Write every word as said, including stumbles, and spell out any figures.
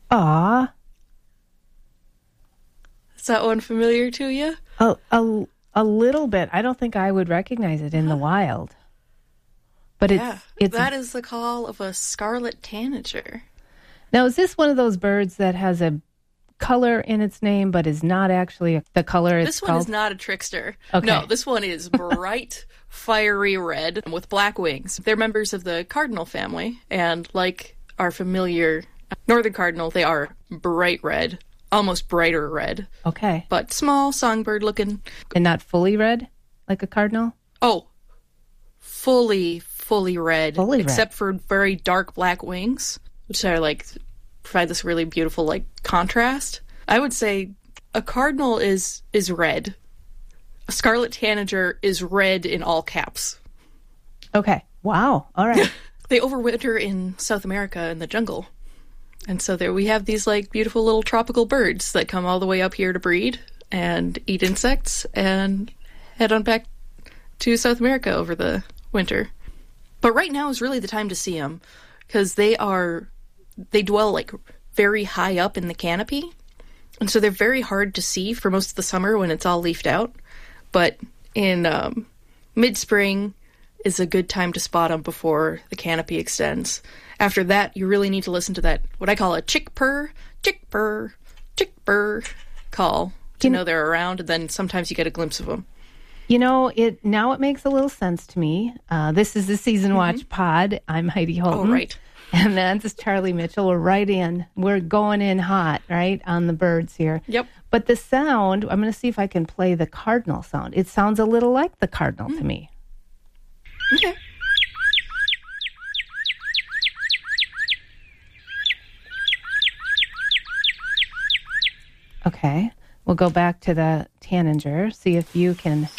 Aw. Is that one familiar to you? A, a, a little bit. I don't think I would recognize it in huh? the wild. But it's, yeah, it's that is the call of a scarlet tanager. Now, is this one of those birds that has a color in its name, but is not actually the color it's This one called? is not a trickster. Okay. No, this one is bright, fiery red with black wings. They're members of the cardinal family, and like our familiar northern cardinal, they are bright red, almost brighter red. Okay. But small, songbird looking. And not fully red, like a cardinal? Oh, fully, fully red. Fully except red. for very dark black wings, which are like provide this really beautiful like contrast. I would say a cardinal is is red. A scarlet tanager is red in all caps. Okay. Wow. All right. They overwinter in South America in the jungle. And so there we have these like beautiful little tropical birds that come all the way up here to breed and eat insects and head on back to South America over the winter. But right now is really the time to see them because they are they dwell like very high up in the canopy. And so they're very hard to see for most of the summer when it's all leafed out. But in um, mid-spring is a good time to spot them before the canopy extends. After that, you really need to listen to that, what I call a chick purr, chick purr, chick purr call to you know they're around. And then sometimes you get a glimpse of them. You know, it now it makes a little sense to me. Uh, this is the Season mm-hmm. Watch Pod. I'm Heidi Holton. Oh, right. And that's Charlie Mitchell. We're right in. We're going in hot, right, on the birds here. Yep. But the sound, I'm going to see if I can play the cardinal sound. It sounds a little like the cardinal mm. to me. Okay. Okay. We'll go back to the tanager, see if you can